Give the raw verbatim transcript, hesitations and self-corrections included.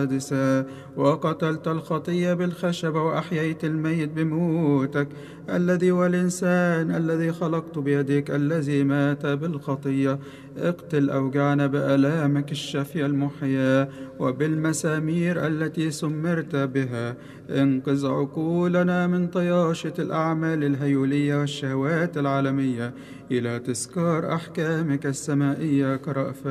السادسة. وقتلت الخطية بالخشبة وأحييت الميت بموتك الذي والإنسان الذي خلقت بيدك الذي مات بالخطية. اقتل أوجعنا بآلامك الشافية المحياة وبالمسامير التي سمرت بها. انقذ عقولنا من طياشة الأعمال الهيولية والشهوات العالمية إلى تذكار أحكامك السمائية كرأفة